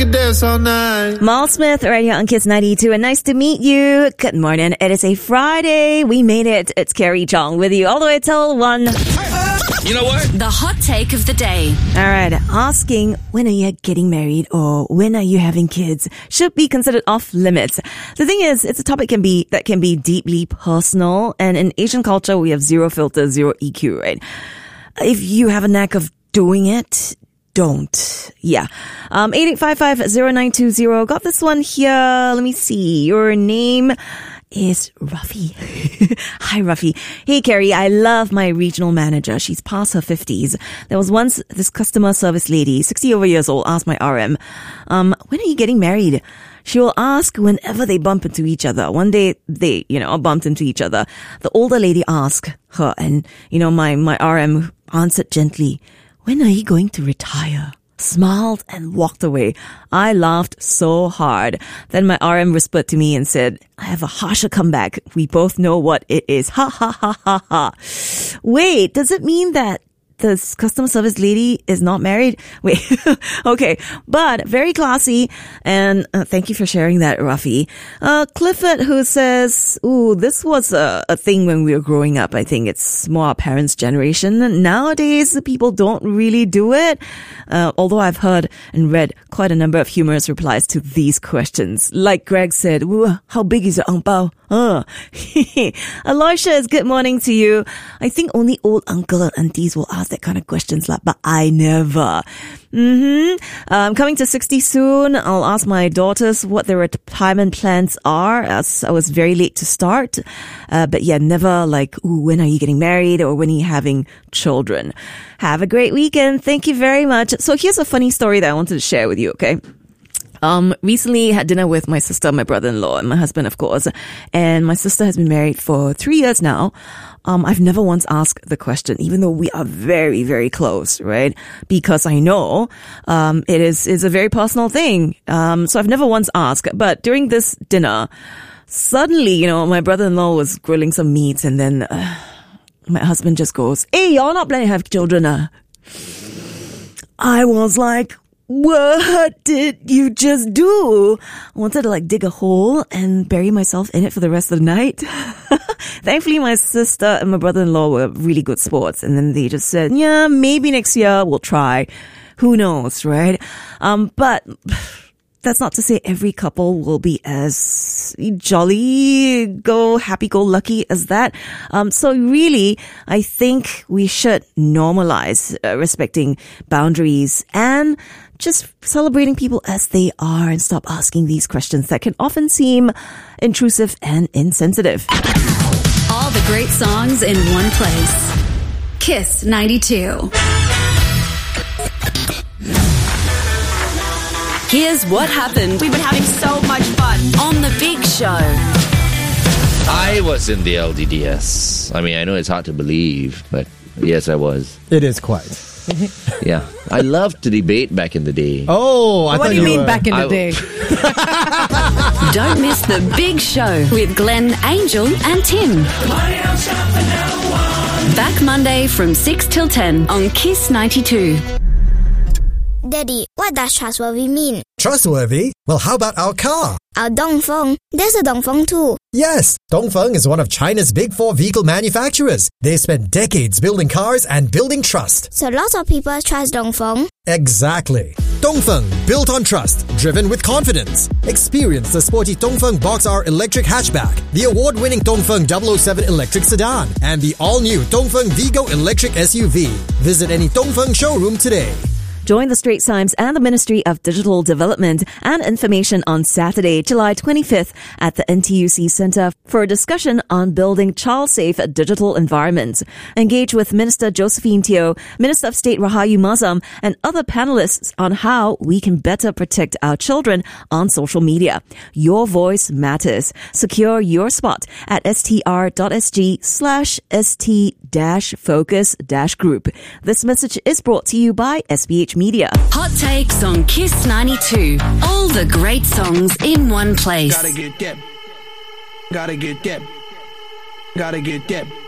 Dance all night. Mal Smith right here on Kiss 92, and nice to meet you. Good morning. It is a Friday. We made it. It's Carrie Chong with you all the way till 1. You know what? The hot take of the day. All right. Asking when are you getting married or when are you having kids should be considered off limits. The thing is, it's a topic that can be deeply personal, and in Asian culture, we have zero filter, zero EQ, right? If you have a knack of doing it, don't. Yeah. 8855-0920. Got this one here. Let me see. Your name is Ruffy. Hi, Ruffy. Hey, Carrie. I love my regional manager. She's past her 50s. There was once this customer service lady, 60 over years old, asked my RM, when are you getting married? She will ask whenever they bump into each other. One day they, bumped into each other. The older lady asked her, and, my RM answered gently, when are you going to retire? Smiled and walked away. I laughed so hard. Then my RM whispered to me and said, I have a harsher comeback. We both know what it is. Ha ha ha ha ha. Wait, does it mean that this customer service lady is not married? Wait, okay, but very classy, and thank you for sharing that, Ruffy. Clifford, who says, ooh, this was a thing when we were growing up. I think it's more our parents' generation. Nowadays, people don't really do it, although I've heard and read quite a number of humorous replies to these questions. Like Greg said, ooh, how big is your ang pao? Aloysius, good morning to you. I think only old uncle and aunties will ask that kind of questions, but I never. I'm coming to 60 soon. I'll ask my daughters what their retirement plans are, as I was very late to start. But yeah, never like, ooh, when are you getting married or when are you having children? Have a great weekend. Thank you very much. So here's a funny story that I wanted to share with you, okay? Recently had dinner with my sister, my brother-in-law, and my husband, of course. And my sister has been married for 3 years now. I've never once asked the question, even though we are very, very close, right? Because I know, it is a very personal thing. So I've never once asked. But during this dinner, suddenly, my brother-in-law was grilling some meats, and then, my husband just goes, hey, you're not planning to have children, I was like, what did you just do? I wanted to dig a hole and bury myself in it for the rest of the night. Thankfully, my sister and my brother-in-law were really good sports. And then they just said, yeah, maybe next year we'll try. Who knows, right? But that's not to say every couple will be as happy-go-lucky as that. So really, I think we should normalize respecting boundaries and just celebrating people as they are and stop asking these questions that can often seem intrusive and insensitive. All the great songs in one place. Kiss 92. Here's what happened. We've been having so much fun on The Big Show. I was in the LDDS. I mean, I know it's hard to believe, but yes, I was. It is quite. Yeah. I loved to debate back in the day. Oh, what do you mean back in the day? Don't miss The Big Show with Glenn, Angel and Tim. Back Monday from 6 till 10 on Kiss 92. Daddy, what does trustworthy mean? Trustworthy? Well, how about our car? Our Dongfeng. There's a Dongfeng too. Yes, Dongfeng is one of China's big four vehicle manufacturers. They spent decades building cars and building trust. So lots of people trust Dongfeng? Exactly. Dongfeng, built on trust, driven with confidence. Experience the sporty Dongfeng Box R electric hatchback, the award-winning Dongfeng 007 electric sedan, and the all-new Dongfeng Vigo electric SUV. Visit any Dongfeng showroom today. Join the Straits Times and the Ministry of Digital Development and Information on Saturday, July 25th at the NTUC Centre for a discussion on building child-safe digital environments. Engage with Minister Josephine Teo, Minister of State Rahayu Mazam, and other panelists on how we can better protect our children on social media. Your voice matters. Secure your spot at str.sg/st-focus-group. This message is brought to you by SBH Media. Hot takes on Kiss 92. All the great songs in one place. Gotta get that. Gotta get that. Gotta get that.